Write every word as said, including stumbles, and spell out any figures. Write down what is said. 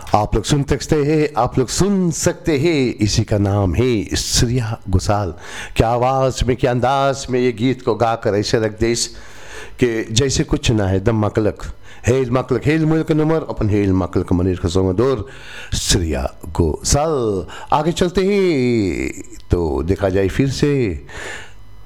आप लोग सुन सकते हैं आप लोग सुन सकते हैं इसी का नाम है श्रेया घोषाल। क्या आवाज़ में क्या अंदाज में ये गीत को गाकर ऐसे रख दे कि जैसे कुछ ना है दम मकलक हेल मकलक हेल मुल्क नंबर अपन हेल मकलक मनीर खसों दूर श्रेया घोषाल। आगे चलते हैं तो देखा जाए फिर से